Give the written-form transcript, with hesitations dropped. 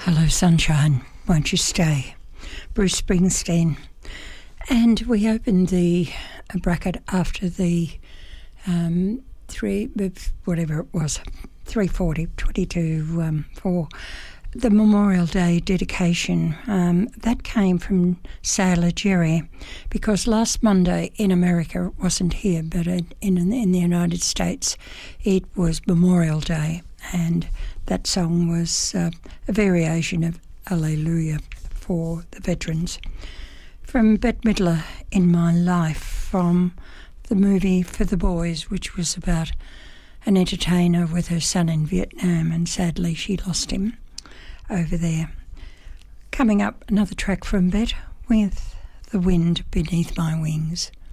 Hello Sunshine, Won't You Stay? Bruce Springsteen. And we opened the bracket after the 3:40 for the Memorial Day dedication. That came from Sailor Jerry, because last Monday in America, it wasn't here, but in the United States, it was Memorial Day, and that song was a variation of Alleluia for the veterans. From Bette Midler, In My Life, from the movie For the Boys, which was about an entertainer with her son in Vietnam, and sadly she lost him over there. Coming up, another track from Bette with The Wind Beneath My Wings.